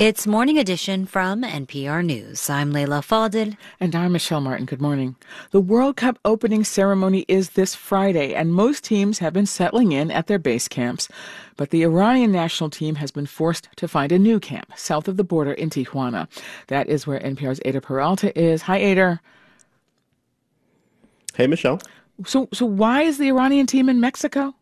It's Morning Edition from NPR News. I'm Leila Fadel. And I'm Michelle Martin. Good morning. The World Cup opening ceremony is this Friday, and most teams have been settling in at their base camps. But the Iranian national team has been forced to find a new camp south of the border in Tijuana. That is where NPR's Eder Peralta is. Hi, Eder. Hey, Michelle. So why is the Iranian team in Mexico?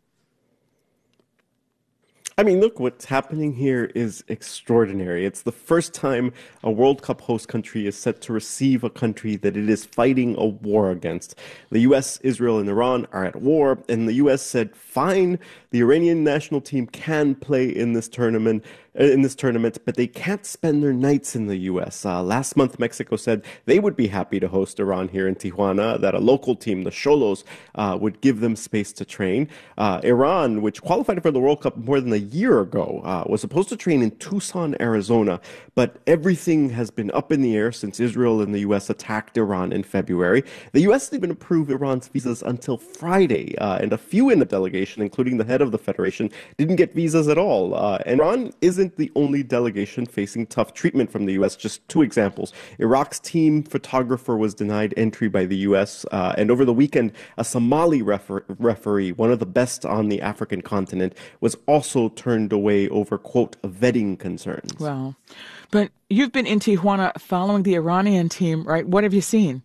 I mean, look, what's happening here is extraordinary. It's the first time a World Cup host country is set to receive a country that it is fighting a war against. The U.S., Israel, and Iran are at war, and the U.S. said, fine, the Iranian national team can play in this tournament, but they can't spend their nights in the U.S. Last month, Mexico said they would be happy to host Iran here in Tijuana, that a local team, the Xolos, would give them space to train. Iran, which qualified for the World Cup more than a year ago, was supposed to train in Tucson, Arizona, but everything has been up in the air since Israel and the U.S. attacked Iran in February. The U.S. didn't even approve Iran's visas until Friday, and a few in the delegation, including the head of the federation, didn't get visas at all. And Iran isn't the only delegation facing tough treatment from the U.S. Just two examples. Iraq's team photographer was denied entry by the U.S., and over the weekend, a Somali referee, one of the best on the African continent, was also turned away over, quote, vetting concerns. Wow. But you've been in Tijuana following the Iranian team, right? What have you seen?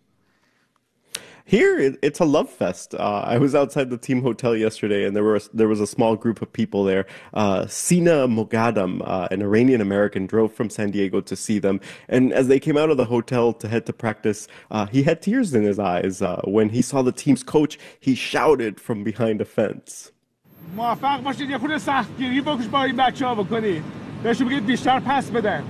Here, it's a love fest. I was outside the team hotel yesterday, and there was a small group of people there. Sina Moghadam, an Iranian American, drove from San Diego to see them. And as they came out of the hotel to head to practice, he had tears in his eyes. When he saw the team's coach, he shouted from behind a fence. موفق باشید یه خورده سختگیری بکش با این بچه‌ها بکنید. بهشون بگید بیشتر پس بدن.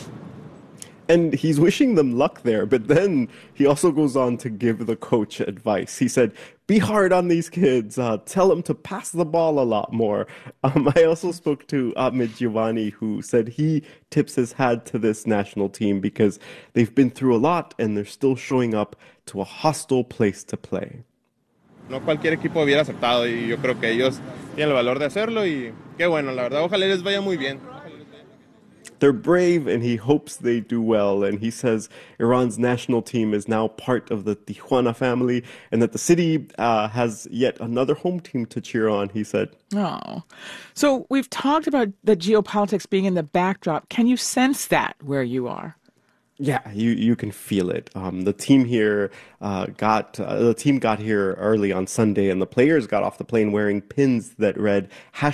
And he's wishing them luck there, but then he also goes on to give the coach advice. He said, be hard on these kids. Tell them to pass the ball a lot more. I also spoke to Ahmed Giovanni, who said he tips his hat to this national team because they've been through a lot and they're still showing up to a hostile place to play. No cualquier equipo hubiera aceptado y yo creo que ellos tienen el valor de hacerlo y qué bueno, la verdad, ojalá les vaya muy bien. They're brave, and he hopes they do well. And he says Iran's national team is now part of the Tijuana family and that the city has yet another home team to cheer on, he said. Oh. So we've talked about the geopolitics being in the backdrop. Can you sense that where you are? Yeah, you can feel it. The team here got here early on Sunday, and the players got off the plane wearing pins that read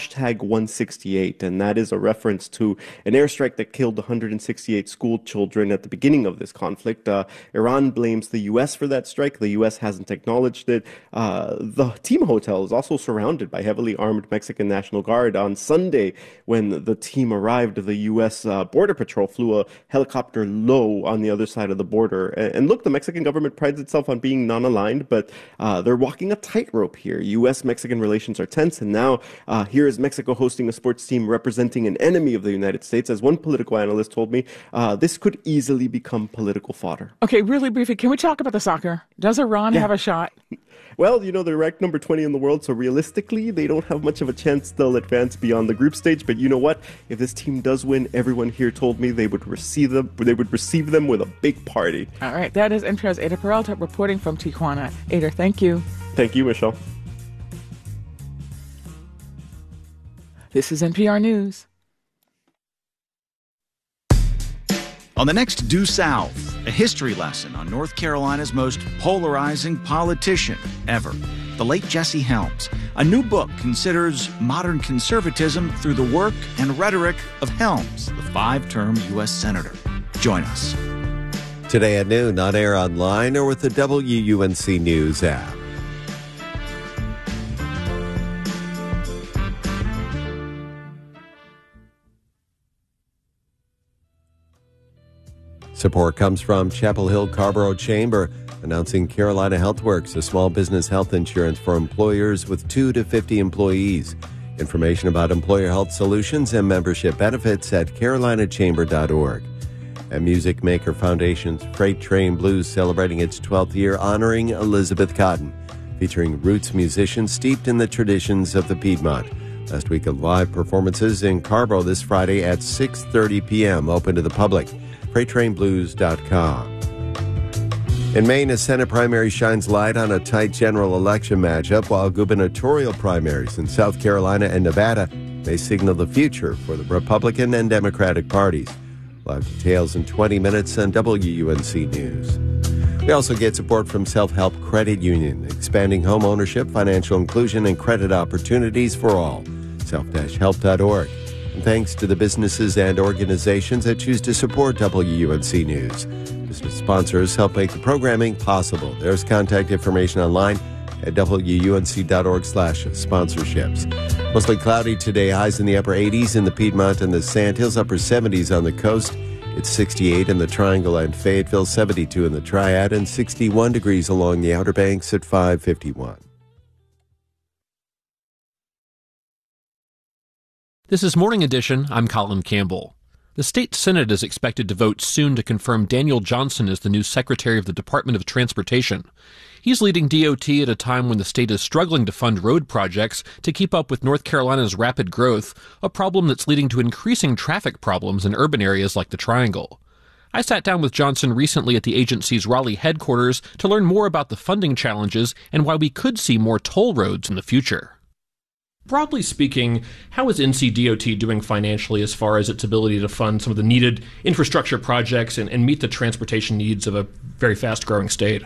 #168, and that is a reference to an airstrike that killed 168 school children at the beginning of this conflict. Iran blames the U.S. for that strike. The U.S. hasn't acknowledged it. The team hotel is also surrounded by heavily armed Mexican National Guard. On Sunday, when the team arrived, the U.S. Border Patrol flew a helicopter low on the other side of the border. And look, the Mexican government prides itself on being non-aligned, but they're walking a tightrope here. U.S.-Mexican relations are tense, and now here is Mexico hosting a sports team representing an enemy of the United States. As one political analyst told me, this could easily become political fodder. Okay, really briefly, can we talk about the soccer? Does Iran have a shot? Well, they're ranked number 20 in the world, so realistically, they don't have much of a chance they'll advance beyond the group stage. But you know what? If this team does win, everyone here told me they would receive them with a big party. All right, that is NPR's Eder Peralta reporting from Tijuana. Eder, thank you. Thank you, Michelle. This is NPR News. On the next Due South, a history lesson on North Carolina's most polarizing politician ever, the late Jesse Helms. A new book considers modern conservatism through the work and rhetoric of Helms, the five-term U.S. Senator. Join us. Today at noon, on air, online, or with the WUNC News app. Support comes from Chapel Hill Carrboro Chamber, announcing Carolina HealthWorks, a small business health insurance for employers with 2 to 50 employees. Information about employer health solutions and membership benefits at carolinachamber.org. And Music Maker Foundation's Freight Train Blues celebrating its 12th year, honoring Elizabeth Cotten, featuring roots musicians steeped in the traditions of the Piedmont. Last week of live performances in Carrboro this Friday at 6:30 p.m. Open to the public. FreightTrainBlues.com. In Maine, a Senate primary shines light on a tight general election matchup, while gubernatorial primaries in South Carolina and Nevada may signal the future for the Republican and Democratic parties. Live details in 20 minutes on WUNC News. We also get support from Self-Help Credit Union, expanding home ownership, financial inclusion, and credit opportunities for all. self-help.org. And thanks to the businesses and organizations that choose to support WUNC News. Business sponsors help make the programming possible. There's contact information online at wuunc.org/sponsorships. Mostly cloudy today, highs in the upper 80s in the Piedmont and the Sandhills, upper 70s on the coast. It's 68 in the Triangle and Fayetteville, 72 in the Triad, and 61 degrees along the Outer Banks at 5:51. This is Morning Edition. I'm Colin Campbell. The state Senate is expected to vote soon to confirm Daniel Johnson as the new Secretary of the Department of Transportation. He's leading DOT at a time when the state is struggling to fund road projects to keep up with North Carolina's rapid growth, a problem that's leading to increasing traffic problems in urban areas like the Triangle. I sat down with Johnson recently at the agency's Raleigh headquarters to learn more about the funding challenges and why we could see more toll roads in the future. Broadly speaking, how is NCDOT doing financially as far as its ability to fund some of the needed infrastructure projects and meet the transportation needs of a very fast-growing state?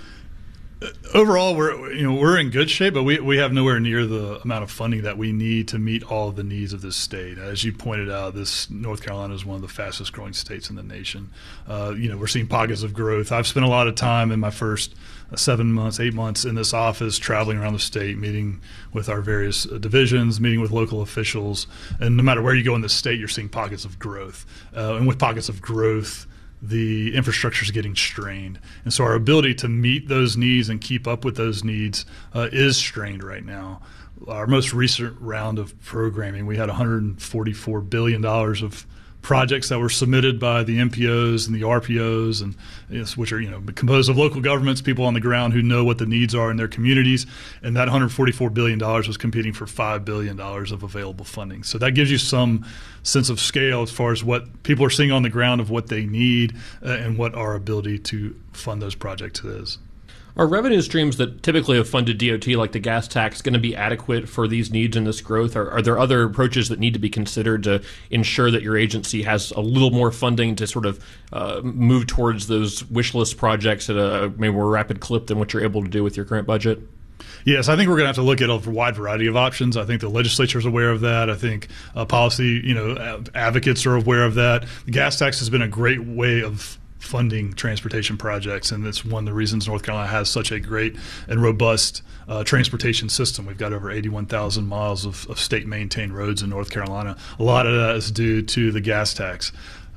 Overall, we're in good shape, but we have nowhere near the amount of funding that we need to meet all of the needs of this state. As you pointed out, North Carolina is one of the fastest growing states in the nation. We're seeing pockets of growth. I've spent a lot of time in my first 8 months in this office, traveling around the state, meeting with our various divisions, meeting with local officials, and no matter where you go in the state, you're seeing pockets of growth. And with pockets of growth, the infrastructure is getting strained. And so our ability to meet those needs and keep up with those needs is strained right now. Our most recent round of programming, we had $144 billion of projects that were submitted by the MPOs and the RPOs, and which are composed of local governments, people on the ground who know what the needs are in their communities. And that $144 billion was competing for $5 billion of available funding. So that gives you some sense of scale as far as what people are seeing on the ground of what they need and what our ability to fund those projects is. Are revenue streams that typically have funded DOT, like the gas tax, going to be adequate for these needs and this growth? Are there other approaches that need to be considered to ensure that your agency has a little more funding to sort of move towards those wish list projects at a maybe more rapid clip than what you're able to do with your current budget? Yes, I think we're going to have to look at a wide variety of options. I think the legislature is aware of that. I think policy, advocates are aware of that. The gas tax has been a great way of funding transportation projects, and it's one of the reasons North Carolina has such a great and robust transportation system. We've got over 81,000 miles of state-maintained roads in North Carolina. A lot of that is due to the gas tax.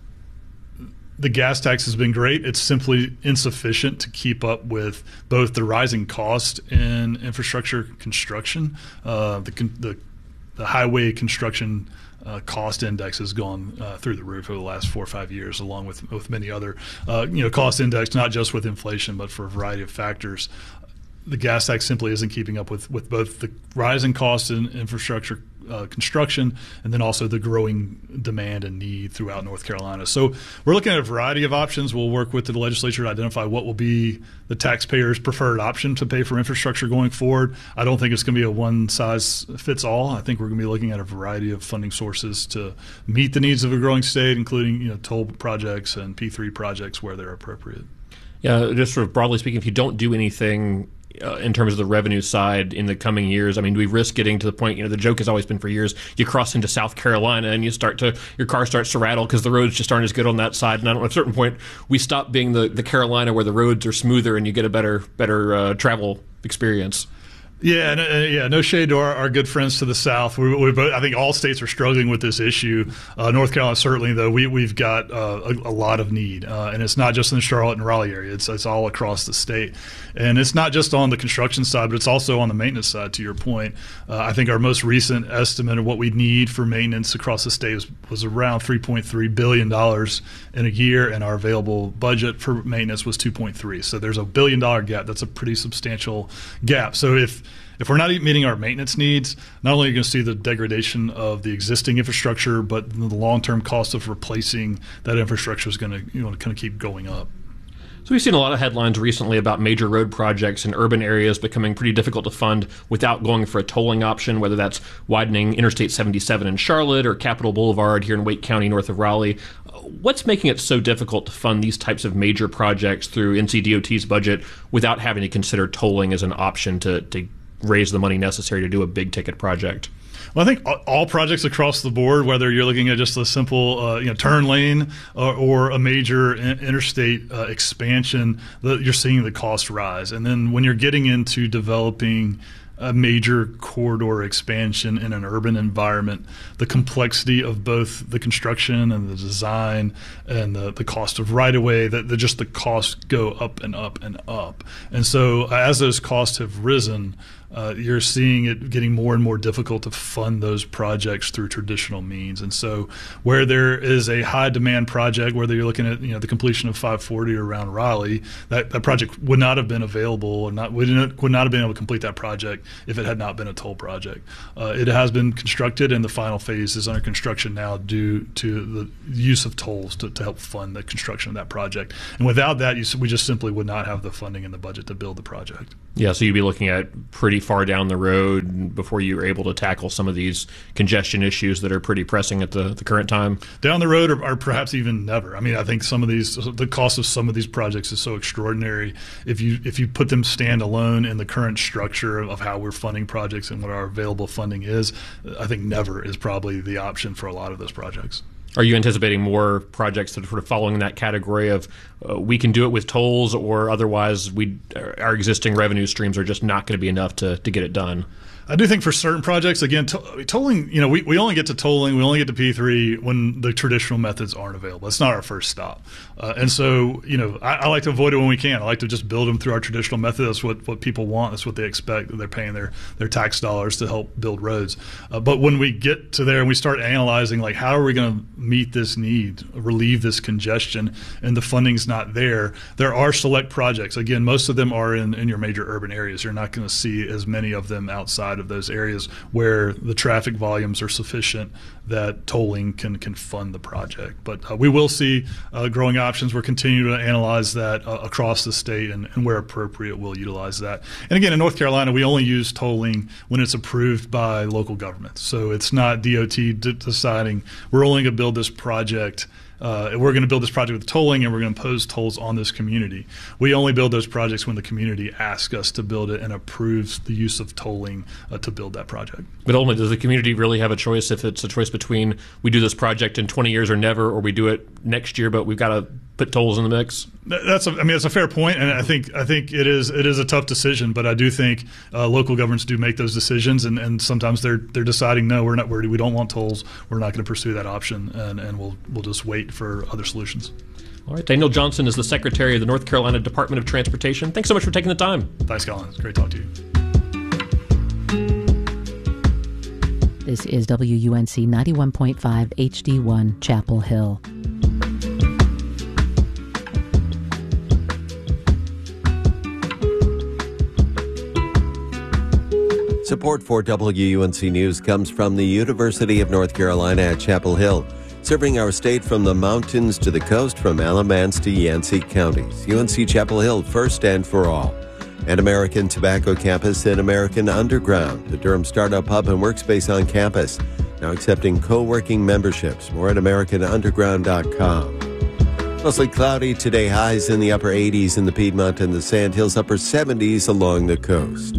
The gas tax has been great. It's simply insufficient to keep up with both the rising cost in infrastructure construction, the highway construction cost index has gone through the roof over the last 4 or 5 years, along with many other cost index, not just with inflation, but for a variety of factors. The gas tax simply isn't keeping up with both the rising costs in infrastructure construction and then also the growing demand and need throughout North Carolina. So we're looking at a variety of options. We'll work with the legislature to identify what will be the taxpayer's preferred option to pay for infrastructure going forward. I don't think it's going to be a one-size-fits-all. I think we're going to be looking at a variety of funding sources to meet the needs of a growing state, including toll projects and P3 projects where they're appropriate. Yeah, just sort of broadly speaking, if you don't do anything in terms of the revenue side in the coming years, I mean, we risk getting to the point, the joke has always been for years, you cross into South Carolina and your car starts to rattle because the roads just aren't as good on that side. And at a certain point, we stop being the Carolina where the roads are smoother and you get a better travel experience. Yeah, no shade to our good friends to the south. We both, I think all states are struggling with this issue. North Carolina certainly, though, we've got a lot of need, and it's not just in the Charlotte and Raleigh area. It's all across the state, and it's not just on the construction side, but it's also on the maintenance side. To your point, I think our most recent estimate of what we need for maintenance across the state was around $3.3 billion in a year, and our available budget for maintenance was $2.3. So there's a $1 billion gap. That's a pretty substantial gap. So if if we're not meeting our maintenance needs, not only are you going to see the degradation of the existing infrastructure, but the long-term cost of replacing that infrastructure is going to kind of keep going up. So we've seen a lot of headlines recently about major road projects in urban areas becoming pretty difficult to fund without going for a tolling option, whether that's widening Interstate 77 in Charlotte or Capitol Boulevard here in Wake County north of Raleigh. What's making it so difficult to fund these types of major projects through NCDOT's budget without having to consider tolling as an option to raise the money necessary to do a big ticket project? Well, I think all projects across the board, whether you're looking at just a simple turn lane or a major interstate expansion, you're seeing the cost rise. And then when you're getting into developing a major corridor expansion in an urban environment, the complexity of both the construction and the design and the cost of right-of-way, just the costs go up and up and up. And so as those costs have risen, you're seeing it getting more and more difficult to fund those projects through traditional means. And so where there is a high demand project, whether you're looking at the completion of 540 around Raleigh, that project would not have been available or would not have been able to complete that project if it had not been a toll project. It has been constructed, and the final phase is under construction now due to the use of tolls to help fund the construction of that project. And without that, we just simply would not have the funding in the budget to build the project. Yeah, so you'd be looking at pretty far down the road before you were able to tackle some of these congestion issues that are pretty pressing at the current time? Down the road or perhaps even never. I mean, I think the cost of some of these projects is so extraordinary. If you put them standalone in the current structure of how we're funding projects and what our available funding is, I think never is probably the option for a lot of those projects. Are you anticipating more projects that are sort of following that category of we can do it with tolls, or otherwise our existing revenue streams are just not going to be enough to get it done? I do think for certain projects, again, tolling, we only get to tolling, we only get to P3 when the traditional methods aren't available. It's not our first stop. And so, I like to avoid it when we can. I like to just build them through our traditional method. That's what people want. That's what they expect. They're paying their tax dollars to help build roads. But when we get to there and we start analyzing, like, how are we going to meet this need, relieve this congestion, and the funding's not there are select projects. Again, most of them are in your major urban areas. You're not going to see as many of them outside of those areas where the traffic volumes are sufficient that tolling can fund the project. But we will see growing options. We're continuing to analyze that across the state, and where appropriate, we'll utilize that. And again, in North Carolina, we only use tolling when it's approved by local governments. So it's not DOT deciding we're only going to build this project. We're going to build this project with tolling, and we're going to impose tolls on this community. We only build those projects when the community asks us to build it and approves the use of tolling to build that project. But only does the community really have a choice if it's a choice between we do this project in 20 years or never, or we do it next year, but we've got to put tolls in the mix? That's a fair point, and I think it is a tough decision. But I do think local governments do make those decisions, and sometimes they're deciding no, we don't want tolls. We're not going to pursue that option, and we'll just wait for other solutions. All right, Daniel Johnson is the Secretary of the North Carolina Department of Transportation. Thanks so much for taking the time. Thanks, Colin. It's great talking to you. This is WUNC 91.5 HD1 Chapel Hill. Support for WUNC News comes from the University of North Carolina at Chapel Hill, serving our state from the mountains to the coast, from Alamance to Yancey counties. UNC Chapel Hill, first and for all. And American Tobacco Campus and American Underground, the Durham startup hub and workspace on campus, now accepting co-working memberships. More at AmericanUnderground.com. Mostly cloudy today, highs in the upper 80s in the Piedmont and the Sandhills, upper 70s along the coast.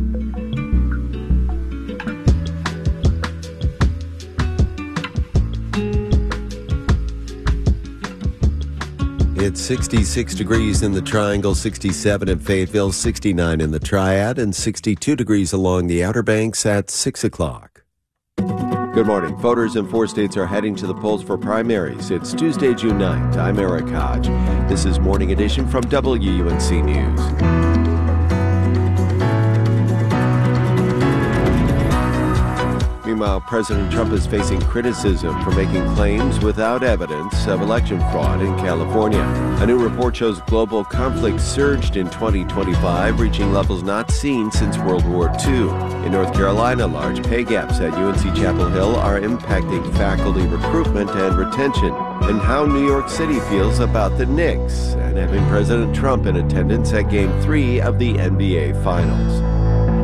It's 66 degrees in the Triangle, 67 in Fayetteville, 69 in the Triad, and 62 degrees along the Outer Banks at 6 o'clock. Good morning. Voters in 4 states are heading to the polls for primaries. It's Tuesday, June 9th. I'm Eric Hodge. This is Morning Edition from WUNC News. Meanwhile, President Trump is facing criticism for making claims without evidence of election fraud in California. A new report shows global conflict surged in 2025, reaching levels not seen since World War II. In North Carolina, large pay gaps at UNC Chapel Hill are impacting faculty recruitment and retention. And how New York City feels about the Knicks and having President Trump in attendance at Game 3 of the NBA Finals.